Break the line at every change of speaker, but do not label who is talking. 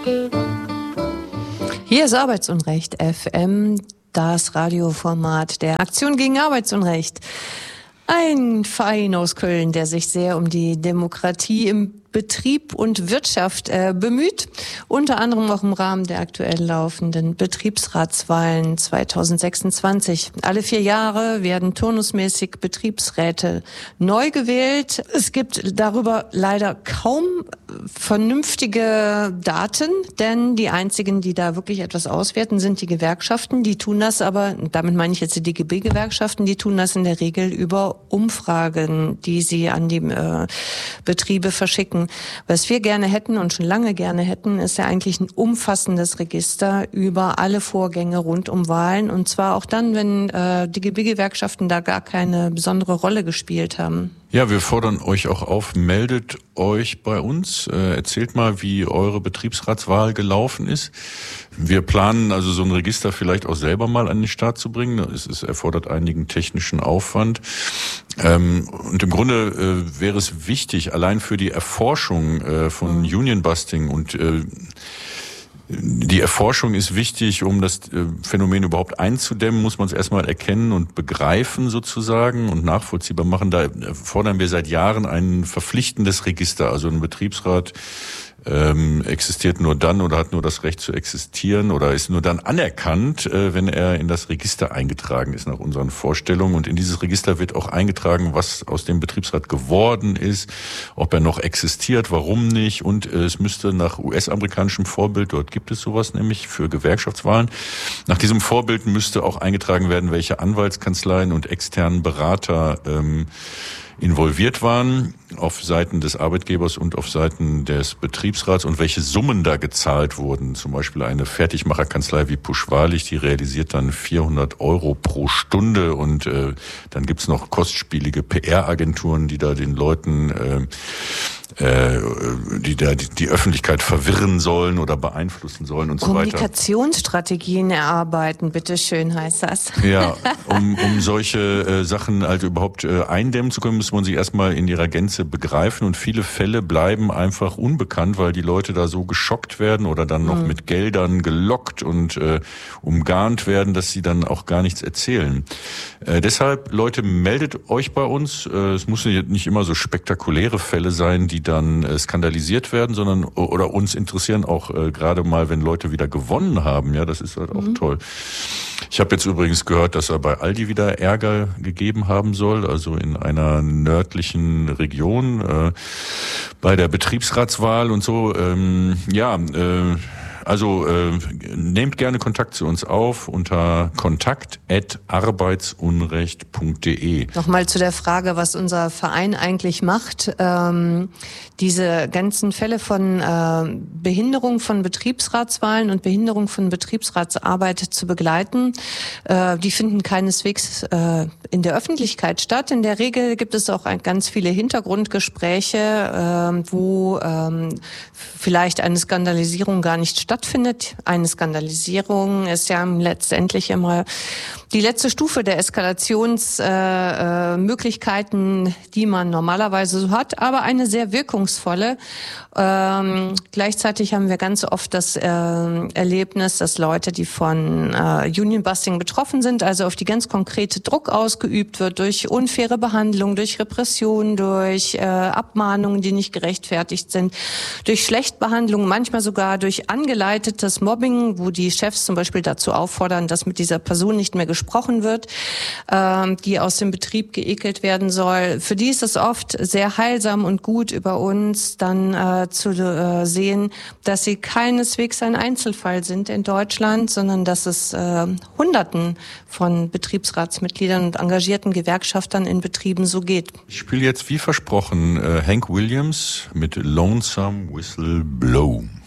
Hier ist Arbeitsunrecht FM, das Radioformat der Aktion gegen Arbeitsunrecht. Ein Verein aus Köln, der sich sehr um die Demokratie im Betrieb und Wirtschaft bemüht, unter anderem auch im Rahmen der aktuell laufenden Betriebsratswahlen 2026. Alle 4 Jahre werden turnusmäßig Betriebsräte neu gewählt. Es gibt darüber leider kaum vernünftige Daten, denn die einzigen, die da wirklich etwas auswerten, sind die Gewerkschaften. Die tun das aber, damit meine ich jetzt die DGB-Gewerkschaften, die tun das in der Regel über Umfragen, die sie an die Betriebe verschicken. Was wir gerne hätten und schon lange gerne hätten, ist ja eigentlich ein umfassendes Register über alle Vorgänge rund um Wahlen, und zwar auch dann, wenn DGB-Gewerkschaften da gar keine besondere Rolle gespielt haben.
Ja, wir fordern euch auch auf, meldet euch bei uns, erzählt mal, wie eure Betriebsratswahl gelaufen ist. Wir planen also so ein Register vielleicht auch selber mal an den Start zu bringen. Es erfordert einigen technischen Aufwand. Und im Grunde wäre es wichtig, allein für die Erforschung von Union-Busting und die Erforschung ist wichtig, um das Phänomen überhaupt einzudämmen, muss man es erstmal erkennen und begreifen sozusagen und nachvollziehbar machen. Da fordern wir seit Jahren ein verpflichtendes Register, also ein Betriebsrat existiert nur dann oder hat nur das Recht zu existieren oder ist nur dann anerkannt, wenn er in das Register eingetragen ist nach unseren Vorstellungen. Und in dieses Register wird auch eingetragen, was aus dem Betriebsrat geworden ist, ob er noch existiert, warum nicht. Und es müsste nach US-amerikanischem Vorbild, dort gibt es sowas nämlich für Gewerkschaftswahlen, nach diesem Vorbild müsste auch eingetragen werden, welche Anwaltskanzleien und externen Berater involviert waren auf Seiten des Arbeitgebers und auf Seiten des Betriebsrats und welche Summen da gezahlt wurden. Zum Beispiel eine Fertigmacherkanzlei wie Pusch-Wahrlich, die realisiert dann 400 € pro Stunde, und dann gibt's noch kostspielige PR-Agenturen, die da den Leuten die Öffentlichkeit verwirren sollen oder beeinflussen sollen und so weiter.
Kommunikationsstrategien erarbeiten, bitteschön, heißt das.
Ja, um solche Sachen halt überhaupt eindämmen zu können, muss man sie erstmal in ihrer Gänze begreifen, und viele Fälle bleiben einfach unbekannt, weil die Leute da so geschockt werden oder dann noch mit Geldern gelockt und umgarnt werden, dass sie dann auch gar nichts erzählen. Deshalb, Leute, meldet euch bei uns. Es müssen nicht immer so spektakuläre Fälle sein, die dann skandalisiert werden, sondern oder uns interessieren auch gerade mal, wenn Leute wieder gewonnen haben. Ja, das ist halt auch toll. Ich habe jetzt übrigens gehört, dass er bei Aldi wieder Ärger gegeben haben soll, also in einer nördlichen Region bei der Betriebsratswahl und so. Also nehmt gerne Kontakt zu uns auf unter kontakt@arbeitsunrecht.de.
Nochmal zu der Frage, was unser Verein eigentlich macht. Diese ganzen Fälle von Behinderung von Betriebsratswahlen und Behinderung von Betriebsratsarbeit zu begleiten, die finden keineswegs in der Öffentlichkeit statt. In der Regel gibt es auch ganz viele Hintergrundgespräche, wo vielleicht eine Skandalisierung gar nicht stattfindet. Eine Skandalisierung ist ja letztendlich immer die letzte Stufe der Eskalationsmöglichkeiten, die man normalerweise so hat, aber eine sehr wirkungsvolle. Gleichzeitig haben wir ganz oft das Erlebnis, dass Leute, die von Union-Busting betroffen sind, also auf die ganz konkrete Druck ausgeübt wird durch unfaire Behandlung, durch Repression, durch Abmahnungen, die nicht gerechtfertigt sind, durch Schlechtbehandlung, manchmal sogar durch angeleitetes Mobbing, wo die Chefs zum Beispiel dazu auffordern, dass mit dieser Person nicht mehr gesprochen wird, die aus dem Betrieb geekelt werden soll. Für die ist es oft sehr heilsam und gut, über uns dann zu sehen, dass sie keineswegs ein Einzelfall sind in Deutschland, sondern dass es Hunderten von Betriebsratsmitgliedern und engagierten Gewerkschaftern in Betrieben so geht.
Ich spiele jetzt wie versprochen Hank Williams mit Lonesome Whistle Blow.